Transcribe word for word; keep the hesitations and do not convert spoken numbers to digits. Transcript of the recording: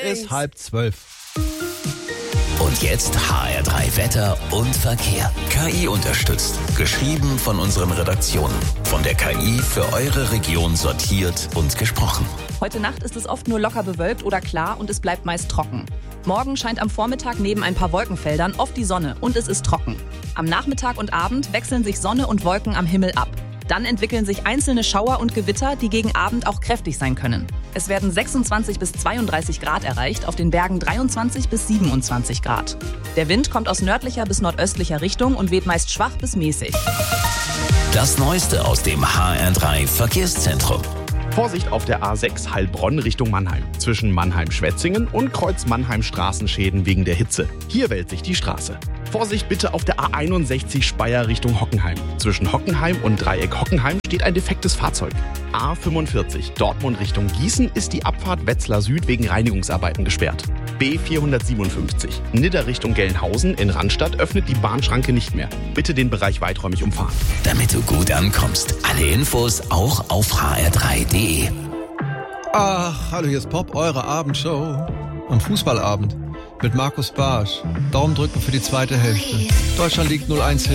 ist halb zwölf. Und jetzt H R drei Wetter und Verkehr. K I unterstützt. Geschrieben von unseren Redaktionen. Von der K I für eure Region sortiert und gesprochen. Heute Nacht ist es oft nur locker bewölkt oder klar und es bleibt meist trocken. Morgen scheint am Vormittag neben ein paar Wolkenfeldern oft die Sonne und es ist trocken. Am Nachmittag und Abend wechseln sich Sonne und Wolken am Himmel ab. Dann entwickeln sich einzelne Schauer und Gewitter, die gegen Abend auch kräftig sein können. Es werden sechsundzwanzig bis zweiunddreißig Grad erreicht, auf den Bergen dreiundzwanzig bis siebenundzwanzig Grad. Der Wind kommt aus nördlicher bis nordöstlicher Richtung und weht meist schwach bis mäßig. Das Neueste aus dem H R drei Verkehrszentrum. Vorsicht auf der A sechs Heilbronn Richtung Mannheim. Zwischen Mannheim-Schwetzingen und Kreuz Mannheim Straßenschäden wegen der Hitze. Hier wälzt sich die Straße. Vorsicht bitte auf der A einundsechzig Speyer Richtung Hockenheim. Zwischen Hockenheim und Dreieck Hockenheim steht ein defektes Fahrzeug. A fünfundvierzig Dortmund Richtung Gießen ist die Abfahrt Wetzlar Süd wegen Reinigungsarbeiten gesperrt. B vierhundertsiebenundfünfzig Nidda Richtung Gelnhausen in Randstadt öffnet die Bahnschranke nicht mehr. Bitte den Bereich weiträumig umfahren. Damit du gut ankommst. Alle Infos auch auf h r drei punkt d e. Ach, hallo, hier ist Pop, eure Abendshow. Am Fußballabend mit Markus Barsch. Daumen drücken für die zweite Hälfte. Deutschland liegt null eins